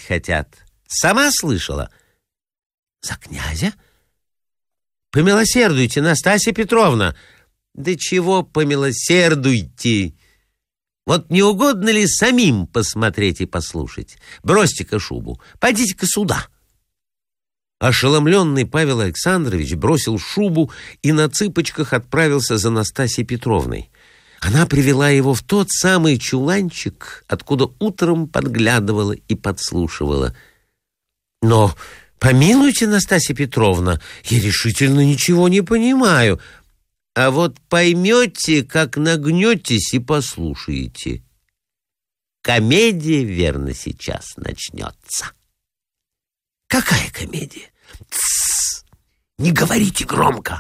хотят. Сама слышала? За князя? Помилосердуйте, Настасья Петровна. Да чего помилосердуйте? Вот не угодно ли самим посмотреть и послушать? Бросьте-ка шубу, пойдите-ка сюда. Ошеломленный Павел Александрович бросил шубу и на цыпочках отправился за Настасьей Петровной. Она привела его в тот самый чуланчик, откуда утром подглядывала и подслушивала. Но, помилуйте, Настасья Петровна, я решительно ничего не понимаю. А вот поймете, как нагнетесь и послушаете. Комедия, верно, сейчас начнется. Какая комедия? Тссс! Не говорите громко.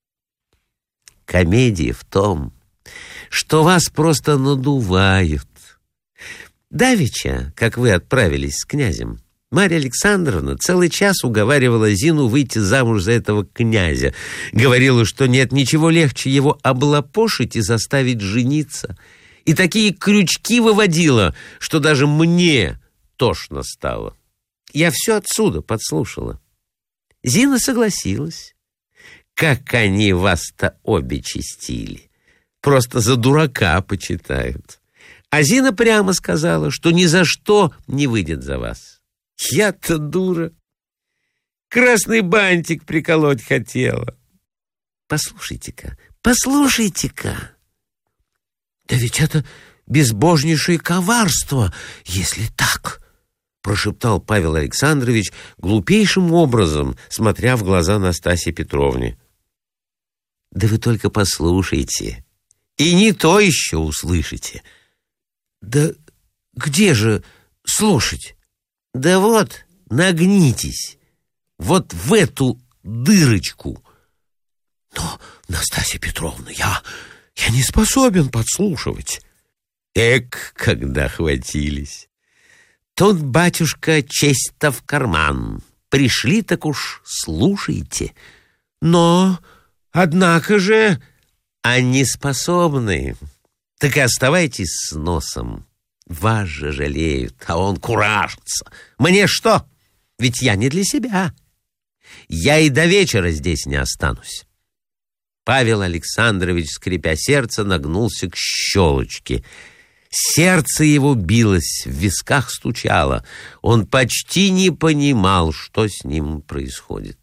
Комедия в том, что вас просто надувают. Давеча, как вы отправились с князем, Марья Александровна целый час уговаривала Зину выйти замуж за этого князя. Говорила, что нет ничего легче его облапошить и заставить жениться. И такие крючки выводила, что даже мне тошно стало. Я все отсюда подслушала. Зина согласилась. Как они вас-то обе чистили. Просто за дурака почитают. А Зина прямо сказала, что ни за что не выйдет за вас. Я-то дура. Красный бантик приколоть хотела. Послушайте-ка, послушайте-ка. Да ведь это безбожнейшее коварство, если так, прошептал Павел Александрович глупейшим образом, смотря в глаза Настасье Петровне. Да вы только послушайте, и не то еще услышите. Да где же слушать? Да вот, нагнитесь, вот в эту дырочку. Но, Настасья Петровна, я не способен подслушивать. Когда хватились. Тут, батюшка, честь-то в карман. Пришли, так уж слушайте. Но, однако же, они способны. Так и оставайтесь с носом. Вас же жалеют, а он куражится. Мне что? Ведь я не для себя. Я и до вечера здесь не останусь. Павел Александрович, скрипя сердце, нагнулся к щелочке. Сердце его билось, в висках стучало. Он почти не понимал, что с ним происходит.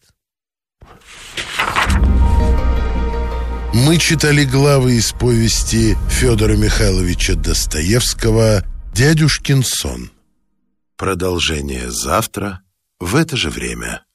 Мы читали главы из повести Федора Михайловича Достоевского «Дядюшкин сон». Продолжение завтра в это же время.